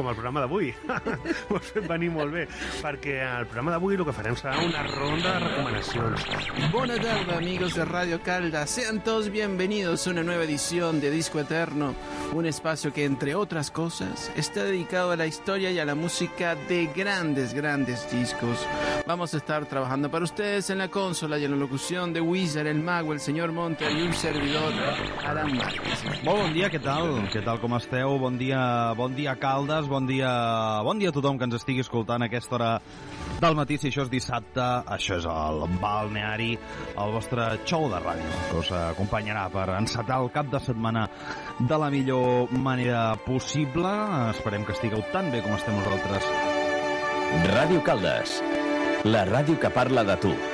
com el programa d'avui. Ho has fet venir molt bé, perquè al programa d'avui el que farem serà una ronda de recomanacions. Buena tarde, amigos de Radio Caldas. Sean todos bienvenidos a una nueva edición de Disco Eterno, un espacio que, entre otras cosas, está dedicado a la historia y a la música de grandes discos. Vamos a estar trabajando para ustedes en la consola y en la locución de Wizard, el mago, el señor Monte y un servidor, Alan Márquez. Molt bon dia, què tal? Què tal, com esteu? Bon dia Caldes, bon dia a tothom que ens estigui escoltant a aquesta hora del matí. Si això és dissabte, això és el Balneari, el vostre show de ràdio, que us acompanyarà per encetar el cap de setmana de la millor manera possible. Esperem que estigueu tan bé com estem nosaltres. Ràdio Caldes, la ràdio que parla de tu.